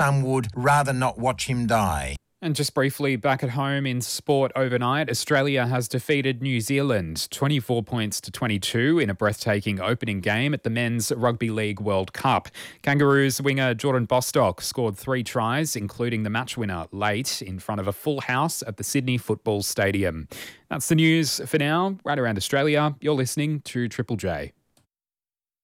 some would rather not watch him die. And just briefly, back at home in sport overnight, Australia has defeated New Zealand 24 points to 22 in a breathtaking opening game at the Men's Rugby League World Cup. Kangaroos winger Jordan Bostock scored 3 tries, including the match winner late in front of a full house at the Sydney Football Stadium. That's the news for now. Right around Australia, you're listening to Triple J.